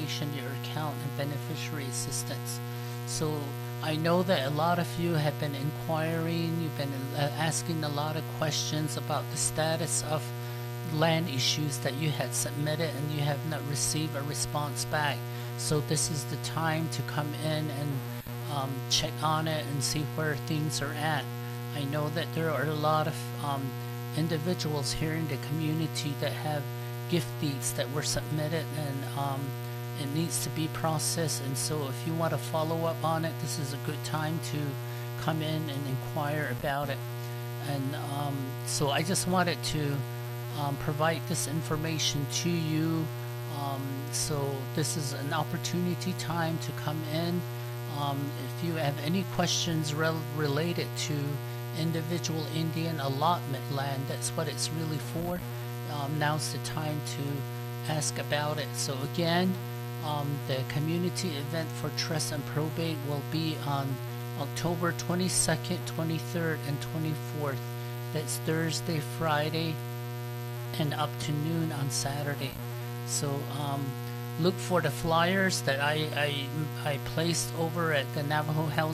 information, your account, and beneficiary assistance. So I know that a lot of you have been inquiring, you've been asking a lot of questions about the status of land issues that you had submitted and you have not received a response back. So this is the time to come in and check on it and see where things are at. I know that there are a lot of individuals here in the community that have gift deeds that were submitted, and it needs to be processed. And so if you want to follow up on it, this is a good time to come in and inquire about it. And so I just wanted to provide this information to you. So this is an opportunity time to come in. If you have any questions related to individual Indian allotment land, that's what it's really for. Now's the time to ask about it. So again, the community event for trust and probate will be on October 22nd, 23rd, and 24th. That's Thursday, Friday, and up to noon on Saturday. So look for the flyers that I placed over at the Navajo House